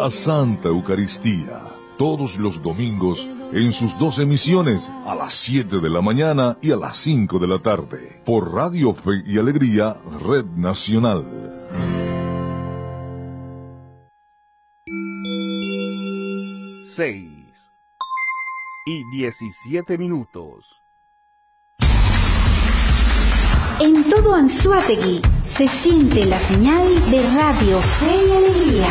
la Santa Eucaristía, todos los domingos en sus 2 emisiones, a las 7 de la mañana y a las 5 de la tarde, por Radio Fe y Alegría, Red Nacional. 6:17. En todo Anzoátegui se siente la señal de Radio Fe y Alegría.